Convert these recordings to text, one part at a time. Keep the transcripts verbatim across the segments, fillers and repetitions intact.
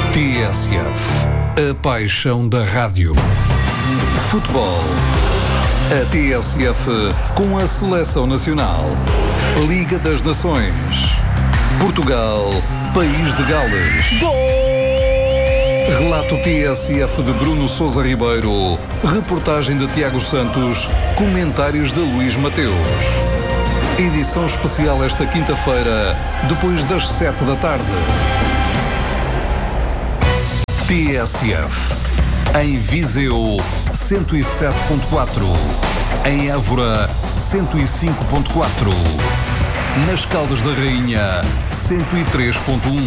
T S F, a paixão da rádio. Futebol. A T S F com a Seleção Nacional. Liga das Nações. Portugal, País de Gales. Gol! Relato T S F de Bruno Sousa Ribeiro. Reportagem de Tiago Santos. Comentários de Luís Mateus. Edição especial esta quinta-feira, depois das sete da tarde. T S F. Em Viseu, cento e sete ponto quatro. Em Évora, cento e cinco ponto quatro. Nas Caldas da Rainha, cento e três ponto um.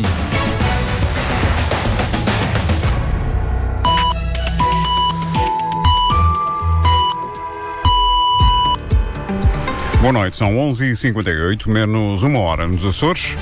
Boa noite, são onze e cinquenta e oito, menos uma hora nos Açores.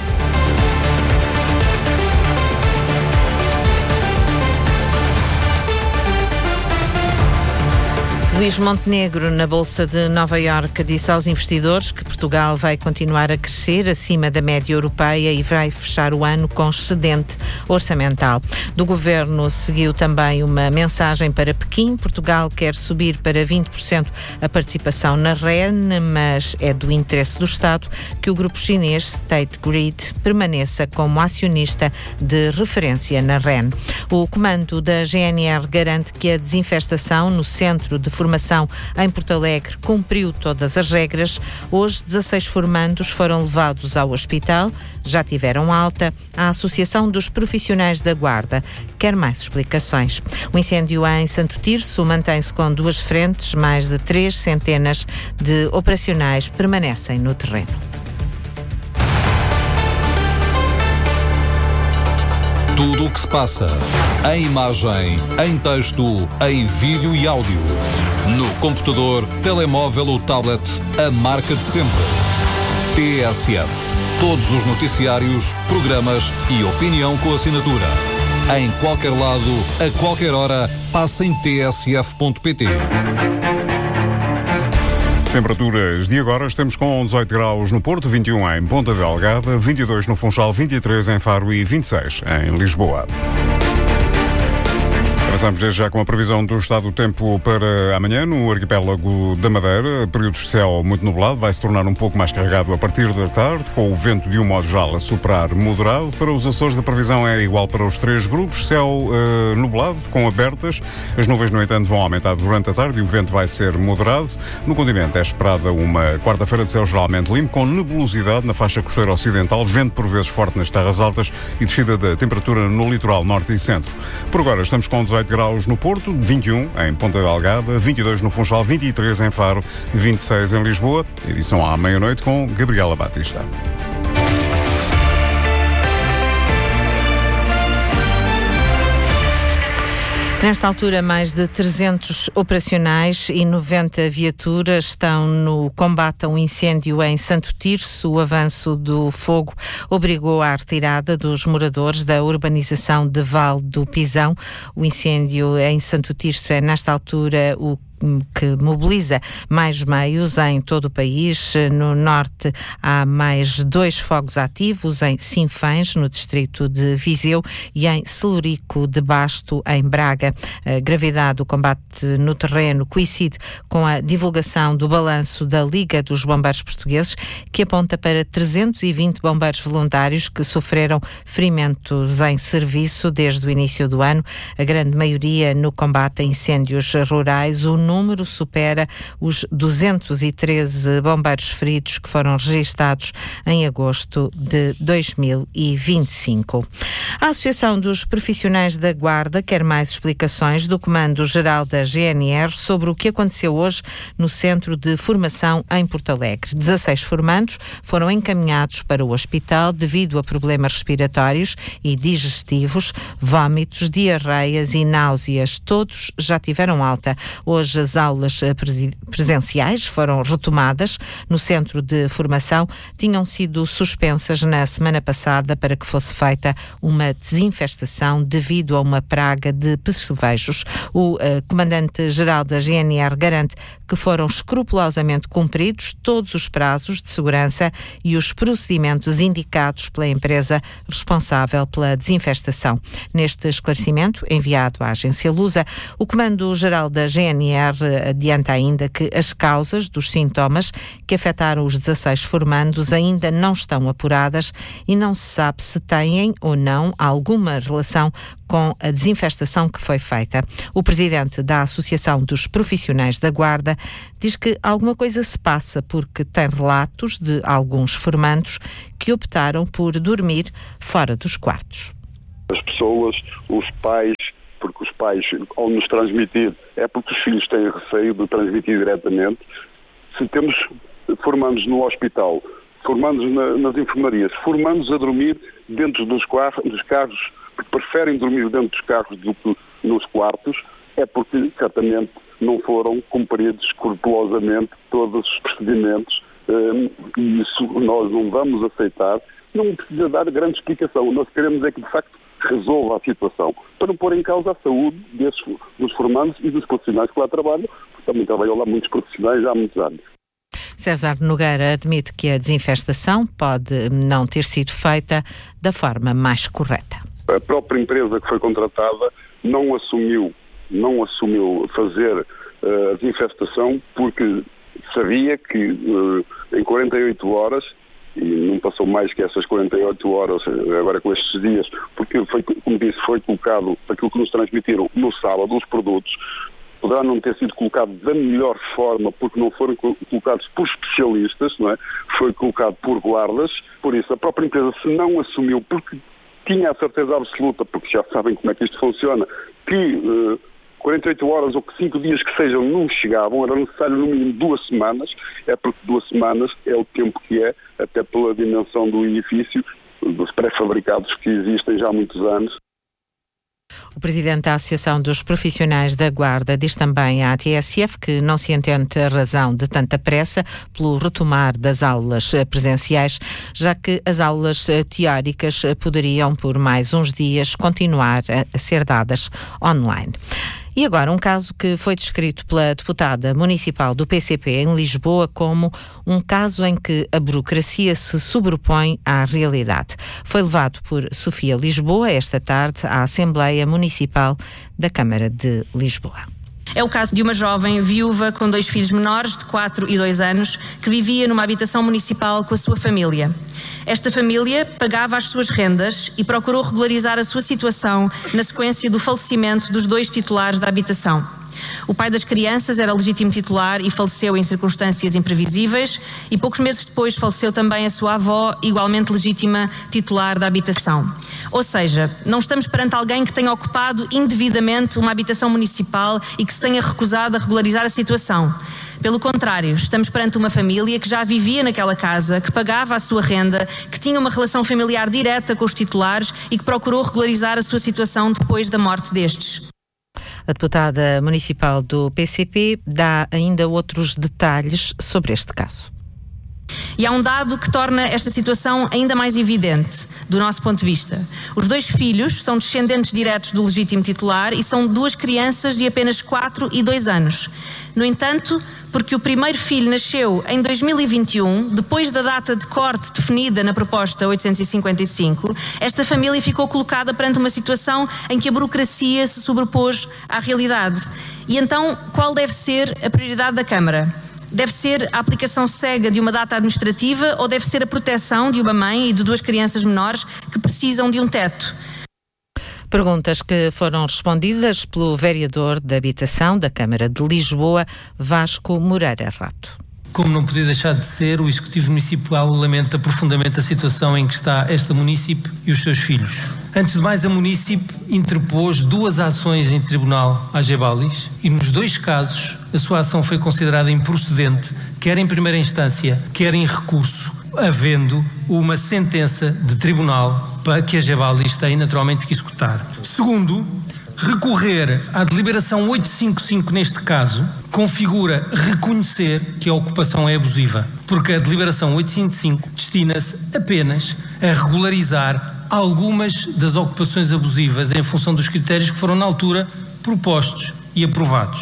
Luís Montenegro, na Bolsa de Nova Iorque, disse aos investidores que Portugal vai continuar a crescer acima da média europeia e vai fechar o ano com excedente orçamental. Do governo seguiu também uma mensagem para Pequim. Portugal quer subir para vinte por cento a participação na R E N, mas é do interesse do Estado que o grupo chinês State Grid permaneça como acionista de referência na R E N. O comando da G N R garante que a desinfestação no centro de formação em Porto Alegre cumpriu todas as regras. Hoje, dezasseis formandos foram levados ao hospital, já tiveram alta. A Associação dos Profissionais da Guarda quer mais explicações. O incêndio em Santo Tirso mantém-se com duas frentes, mais de três centenas de operacionais permanecem no terreno. Tudo o que se passa, em imagem, em texto, em vídeo e áudio. No computador, telemóvel ou tablet, a marca de sempre. T S F. Todos os noticiários, programas e opinião com assinatura. Em qualquer lado, a qualquer hora, passa em t s f ponto p t. Temperaturas de agora, estamos com dezoito graus no Porto, vinte e um em Ponta Delgada, vinte e dois no Funchal, vinte e três em Faro e vinte e seis em Lisboa. Avançamos desde já com a previsão do estado do tempo para amanhã no arquipélago da Madeira. Períodos de céu muito nublado, vai se tornar um pouco mais carregado a partir da tarde, com o vento de um modo geral a superar moderado. Para os Açores a previsão é igual para os três grupos, céu uh, nublado, com abertas. As nuvens, no entanto, vão aumentar durante a tarde e o vento vai ser moderado. No continente é esperada uma quarta-feira de céu geralmente limpo, com nebulosidade na faixa costeira ocidental, vento por vezes forte nas terras altas e descida da temperatura no litoral norte e centro. Por agora estamos com dezoito graus no Porto, vinte e um em Ponta Delgada, vinte e dois no Funchal, vinte e três em Faro, vinte e seis em Lisboa. Edição à meia-noite com Gabriela Batista. Nesta altura, mais de trezentos operacionais e noventa viaturas estão no combate a um incêndio em Santo Tirso. O avanço do fogo obrigou à retirada dos moradores da urbanização de Val do Pisão. O incêndio em Santo Tirso é, nesta altura, o que mobiliza mais meios em todo o país. No norte há mais dois fogos ativos, em Sinfãs, no distrito de Viseu, e em Celurico de Basto, em Braga. A gravidade do combate no terreno coincide com a divulgação do balanço da Liga dos Bombeiros Portugueses, que aponta para trezentos e vinte bombeiros voluntários que sofreram ferimentos em serviço desde o início do ano, a grande maioria no combate a incêndios rurais. O número supera os duzentos e treze bombeiros feridos que foram registados em agosto de dois mil e vinte e cinco. A Associação dos Profissionais da Guarda quer mais explicações do Comando-Geral da G N R sobre o que aconteceu hoje no Centro de Formação em Porto Alegre. dezasseis formandos foram encaminhados para o hospital devido a problemas respiratórios e digestivos, vômitos, diarreias e náuseas. Todos já tiveram alta. Hoje as aulas presenciais foram retomadas no Centro de Formação. Tinham sido suspensas na semana passada para que fosse feita uma desinfestação devido a uma praga de percevejos. O uh, Comandante-Geral da G N R garante que foram escrupulosamente cumpridos todos os prazos de segurança e os procedimentos indicados pela empresa responsável pela desinfestação. Neste esclarecimento, enviado à agência Lusa, o Comando-Geral da G N R adianta ainda que as causas dos sintomas que afetaram os dezasseis formandos ainda não estão apuradas e não se sabe se têm ou não alguma relação com a desinfestação que foi feita. O presidente da Associação dos Profissionais da Guarda diz que alguma coisa se passa porque tem relatos de alguns formandos que optaram por dormir fora dos quartos. As pessoas, os pais, porque os pais, ao nos transmitir, é porque os filhos têm receio de transmitir diretamente. Se temos formandos no hospital, formandos na, nas enfermarias, formandos a dormir dentro dos carros, dos carros, que preferem dormir dentro dos carros do que nos quartos, é porque certamente não foram cumpridos escrupulosamente todos os procedimentos, e isso nós não vamos aceitar. Não precisa dar grande explicação. Nós queremos é que, de facto, resolva a situação, para não pôr em causa a saúde desses, dos formandos e dos profissionais que lá trabalham, porque também trabalham lá muitos profissionais há muitos anos. César Nogueira admite que a desinfestação pode não ter sido feita da forma mais correta. A própria empresa que foi contratada não assumiu, não assumiu fazer uh, a desinfestação porque sabia que uh, em quarenta e oito horas, e não passou mais que essas quarenta e oito horas agora com estes dias, porque foi, como disse, foi colocado aquilo que nos transmitiram no sábado, os produtos, poderá não ter sido colocado da melhor forma porque não foram colocados por especialistas, não é? Foi colocado por guardas, por isso a própria empresa se não assumiu, porque tinha a certeza absoluta, porque já sabem como é que isto funciona, que uh, quarenta e oito horas ou que cinco dias que sejam não chegavam, era necessário no mínimo duas semanas, é porque duas semanas é o tempo que é, até pela dimensão do edifício, dos pré-fabricados que existem já há muitos anos. O presidente da Associação dos Profissionais da Guarda diz também à T S F que não se entende a razão de tanta pressa pelo retomar das aulas presenciais, já que as aulas teóricas poderiam, por mais uns dias, continuar a ser dadas online. E agora um caso que foi descrito pela deputada municipal do P C P em Lisboa como um caso em que a burocracia se sobrepõe à realidade. Foi levado por Sofia Lisboa esta tarde à Assembleia Municipal da Câmara de Lisboa. É o caso de uma jovem viúva com dois filhos menores, de quatro e dois anos, que vivia numa habitação municipal com a sua família. Esta família pagava as suas rendas e procurou regularizar a sua situação na sequência do falecimento dos dois titulares da habitação. O pai das crianças era legítimo titular e faleceu em circunstâncias imprevisíveis, e poucos meses depois faleceu também a sua avó, igualmente legítima titular da habitação. Ou seja, não estamos perante alguém que tenha ocupado indevidamente uma habitação municipal e que se tenha recusado a regularizar a situação. Pelo contrário, estamos perante uma família que já vivia naquela casa, que pagava a sua renda, que tinha uma relação familiar direta com os titulares e que procurou regularizar a sua situação depois da morte destes. A deputada municipal do P C P dá ainda outros detalhes sobre este caso. E há um dado que torna esta situação ainda mais evidente, do nosso ponto de vista. Os dois filhos são descendentes diretos do legítimo titular e são duas crianças de apenas quatro e dois anos. No entanto, porque o primeiro filho nasceu em dois mil e vinte e um, depois da data de corte definida na proposta oitocentos e cinquenta e cinco, esta família ficou colocada perante uma situação em que a burocracia se sobrepôs à realidade. E então, qual deve ser a prioridade da Câmara? Deve ser a aplicação cega de uma data administrativa ou deve ser a proteção de uma mãe e de duas crianças menores que precisam de um teto? Perguntas que foram respondidas pelo vereador da Habitação da Câmara de Lisboa, Vasco Moreira Rato. Como não podia deixar de ser, o Executivo Municipal lamenta profundamente a situação em que está esta munícipe e os seus filhos. Antes de mais, a munícipe interpôs duas ações em tribunal à Gebalis e nos dois casos a sua ação foi considerada improcedente, quer em primeira instância, quer em recurso, havendo uma sentença de tribunal para que a Gebalis tem naturalmente que executar. Segundo, recorrer à deliberação oitocentos e cinquenta e cinco neste caso configura reconhecer que a ocupação é abusiva, porque a deliberação oitocentos e cinquenta e cinco destina-se apenas a regularizar algumas das ocupações abusivas em função dos critérios que foram na altura propostos e aprovados.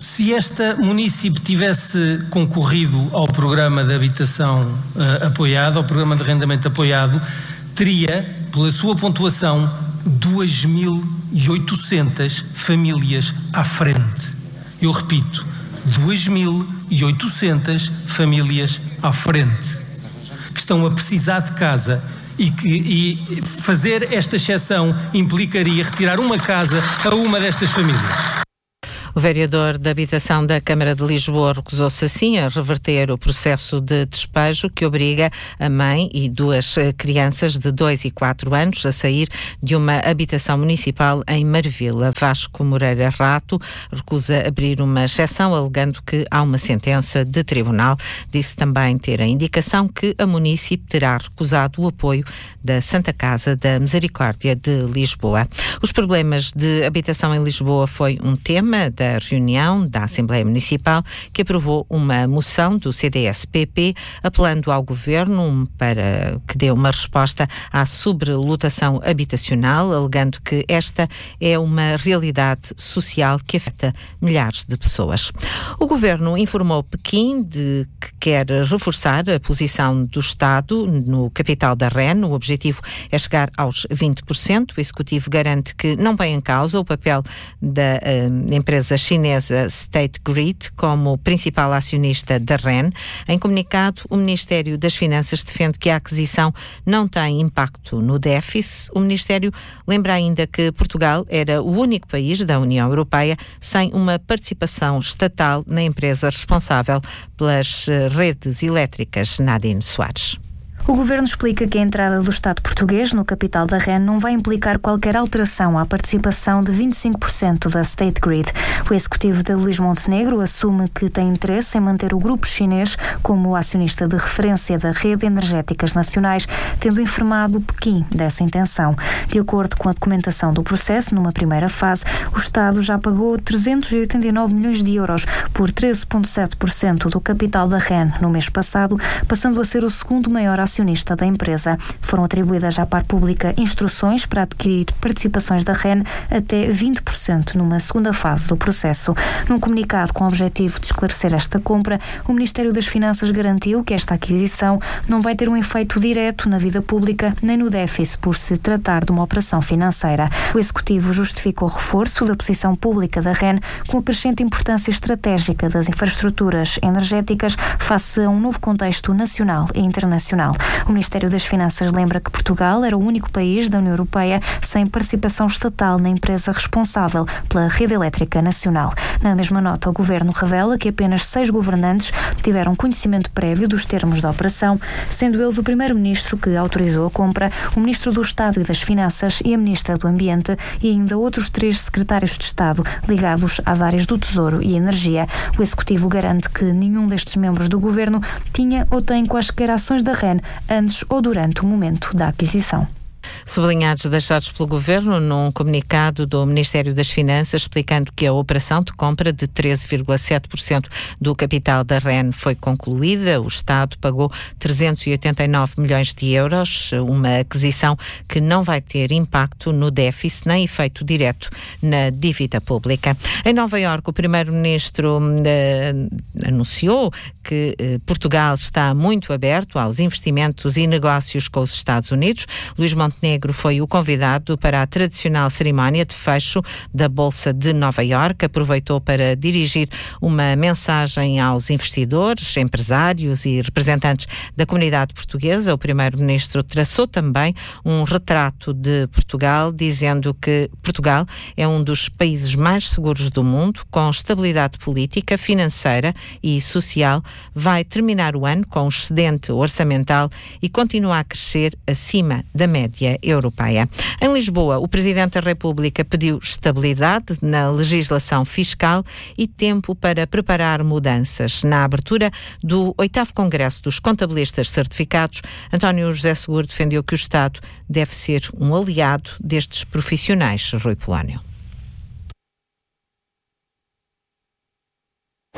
Se esta munícipe tivesse concorrido ao programa de habitação uh, apoiado, ao programa de arrendamento apoiado, teria, pela sua pontuação, duas mil e oitocentas famílias à frente. Eu repito, duas mil e oitocentas famílias à frente, que estão a precisar de casa e que e fazer esta exceção implicaria retirar uma casa a uma destas famílias. O vereador da Habitação da Câmara de Lisboa recusou-se assim a reverter o processo de despejo que obriga a mãe e duas crianças de dois e quatro anos a sair de uma habitação municipal em Marvila. Vasco Moreira Rato recusa abrir uma exceção, alegando que há uma sentença de tribunal. Disse também ter a indicação que a munícipe terá recusado o apoio da Santa Casa da Misericórdia de Lisboa. Os problemas de habitação em Lisboa foi um tema da reunião da Assembleia Municipal, que aprovou uma moção do C D S P P apelando ao Governo para que dê uma resposta à sobrelotação habitacional, alegando que esta é uma realidade social que afeta milhares de pessoas. O Governo informou Pequim de que quer reforçar a posição do Estado no capital da R E N. O objetivo é chegar aos vinte por cento. O Executivo garante que não põe em causa o papel da uh, empresa chinesa State Grid como principal acionista da R E N. Em comunicado, o Ministério das Finanças defende que a aquisição não tem impacto no déficit. O Ministério lembra ainda que Portugal era o único país da União Europeia sem uma participação estatal na empresa responsável pelas redes elétricas. Nadine Soares. O Governo explica que a entrada do Estado português no capital da R E N não vai implicar qualquer alteração à participação de vinte e cinco por cento da State Grid. O Executivo de Luís Montenegro assume que tem interesse em manter o grupo chinês como acionista de referência da rede energéticas nacionais, tendo informado Pequim dessa intenção. De acordo com a documentação do processo, numa primeira fase, o Estado já pagou trezentos e oitenta e nove milhões de euros por treze vírgula sete por cento do capital da R E N no mês passado, passando a ser o segundo maior acionista acionista da empresa. Foram atribuídas à par pública instruções para adquirir participações da R E N até vinte por cento numa segunda fase do processo. Num comunicado com o objetivo de esclarecer esta compra, o Ministério das Finanças garantiu que esta aquisição não vai ter um efeito direto na vida pública nem no déficit por se tratar de uma operação financeira. O Executivo justificou o reforço da posição pública da R E N com a crescente importância estratégica das infraestruturas energéticas face a um novo contexto nacional e internacional. O Ministério das Finanças lembra que Portugal era o único país da União Europeia sem participação estatal na empresa responsável pela rede elétrica nacional. Na mesma nota, o Governo revela que apenas seis governantes tiveram conhecimento prévio dos termos da operação, sendo eles o Primeiro-Ministro que autorizou a compra, o Ministro do Estado e das Finanças e a Ministra do Ambiente e ainda outros três secretários de Estado ligados às áreas do Tesouro e Energia. O Executivo garante que nenhum destes membros do Governo tinha ou tem quaisquer ações da R E N antes ou durante o momento da aquisição. Sublinhados deixados pelo Governo num comunicado do Ministério das Finanças explicando que a operação de compra de treze vírgula sete por cento do capital da R E N foi concluída. O Estado pagou trezentos e oitenta e nove milhões de euros, uma aquisição que não vai ter impacto no déficit nem efeito direto na dívida pública. Em Nova Iorque, o Primeiro-Ministro eh, anunciou que eh, Portugal está muito aberto aos investimentos e negócios com os Estados Unidos. Luís Montenegro foi o convidado para a tradicional cerimónia de fecho da Bolsa de Nova Iorque. Aproveitou para dirigir uma mensagem aos investidores, empresários e representantes da comunidade portuguesa. O Primeiro-Ministro traçou também um retrato de Portugal, dizendo que Portugal é um dos países mais seguros do mundo, com estabilidade política, financeira e social. Vai terminar o ano com um excedente orçamental e continua a crescer acima da média europeia. Em Lisboa, o Presidente da República pediu estabilidade na legislação fiscal e tempo para preparar mudanças. Na abertura do oitavo Congresso dos Contabilistas Certificados, António José Seguro defendeu que o Estado deve ser um aliado destes profissionais. Rui Polónio.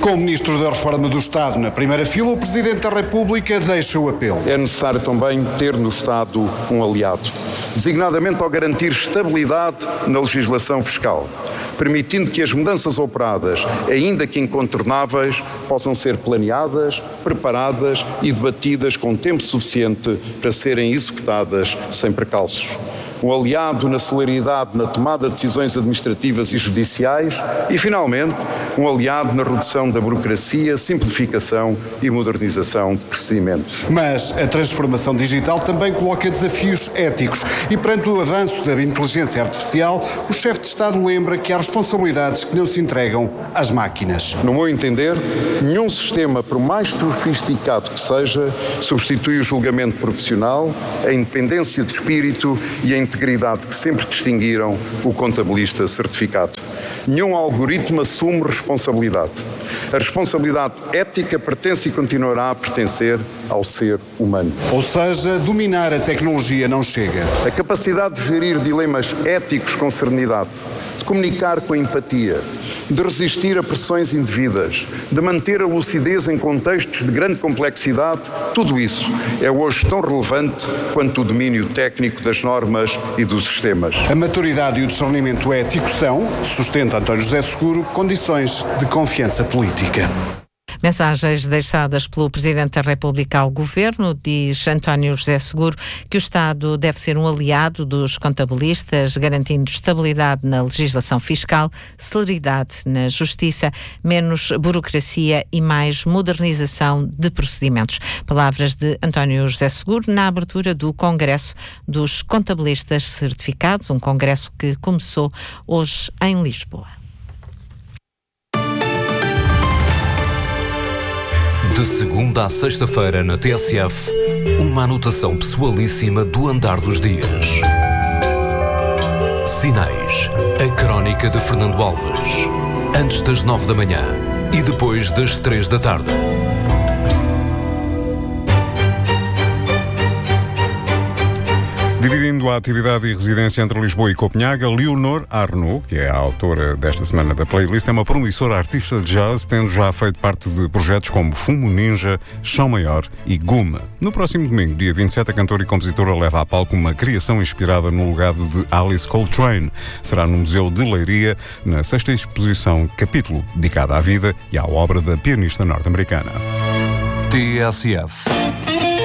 Com o Ministro da Reforma do Estado na primeira fila, o Presidente da República deixa o apelo. É necessário também ter no Estado um aliado, designadamente ao garantir estabilidade na legislação fiscal, permitindo que as mudanças operadas, ainda que incontornáveis, possam ser planeadas, preparadas e debatidas com tempo suficiente para serem executadas sem precalços. Um aliado na celeridade na tomada de decisões administrativas e judiciais e, finalmente, um aliado na redução da burocracia, simplificação e modernização de procedimentos. Mas a transformação digital também coloca desafios éticos e, perante o avanço da inteligência artificial, o chefe de Estado lembra que há responsabilidades que não se entregam às máquinas. No meu entender, nenhum sistema, por mais sofisticado que seja, substitui o julgamento profissional, a independência de espírito e a integridade que sempre distinguiram o contabilista certificado. Nenhum algoritmo assume responsabilidade. A responsabilidade ética pertence e continuará a pertencer ao ser humano. Ou seja, dominar a tecnologia não chega. A capacidade de gerir dilemas éticos com serenidade, de comunicar com empatia, de resistir a pressões indevidas, de manter a lucidez em contextos de grande complexidade, tudo isso é hoje tão relevante quanto o domínio técnico das normas e dos sistemas. A maturidade e o discernimento ético são, sustenta António José Seguro, condições de confiança política. Mensagens deixadas pelo Presidente da República ao Governo. Diz António José Seguro que o Estado deve ser um aliado dos contabilistas, garantindo estabilidade na legislação fiscal, celeridade na justiça, menos burocracia e mais modernização de procedimentos. Palavras de António José Seguro na abertura do Congresso dos Contabilistas Certificados, um congresso que começou hoje em Lisboa. De segunda a sexta-feira na T S F, uma anotação pessoalíssima do andar dos dias. Sinais, a crónica de Fernando Alves. Antes das nove da manhã e depois das três da tarde. Dividindo a atividade e residência entre Lisboa e Copenhaga, Leonor Arnaud, que é a autora desta semana da playlist, é uma promissora artista de jazz, tendo já feito parte de projetos como Fumo Ninja, Chão Maior e Guma. No próximo domingo, dia vinte e sete, a cantora e compositora leva a palco uma criação inspirada no legado de Alice Coltrane. Será no Museu de Leiria, na sexta exposição Capítulo, dedicada à vida e à obra da pianista norte-americana. T S F.